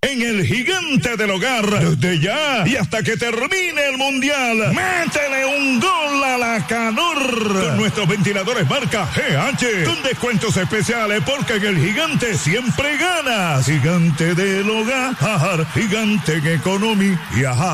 en el Gigante del Hogar. Desde ya y hasta que termine el Mundial, métele un gol a la calor con nuestros ventiladores marca GH, con descuentos especiales porque en el Gigante siempre ganas. Gigante del Hogar, Gigante en economía.